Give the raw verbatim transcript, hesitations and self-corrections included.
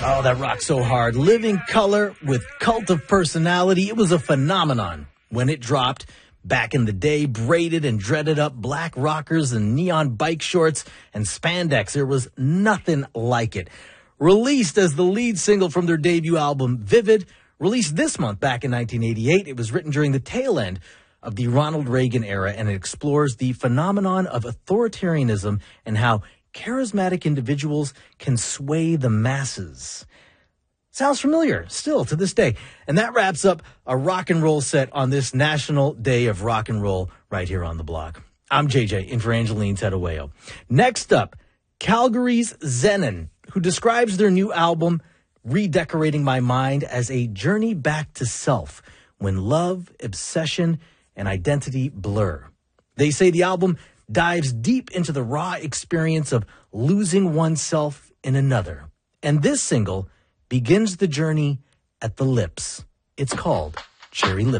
Oh, that rocked so hard. Living Color with Cult of Personality. It was a phenomenon when it dropped back in the day. Braided and dreaded up black rockers and neon bike shorts and spandex. There was nothing like it. Released as the lead single from their debut album, Vivid, released this month back in nineteen eighty-eight. It was written during the tail end of the Ronald Reagan era, and it explores the phenomenon of authoritarianism and how charismatic individuals can sway the masses. Sounds familiar still to this day. And that wraps up a rock and roll set on this National Day of Rock and Roll right here on the block. I'm J J, in for Angeline Tedaweo. Next up, Calgary's Zenon, who describes their new album, Redecorating My Mind, as a journey back to self when love, obsession, and identity blur. They say the album dives deep into the raw experience of losing oneself in another. And this single begins the journey at the lips. It's called Cherry Lip.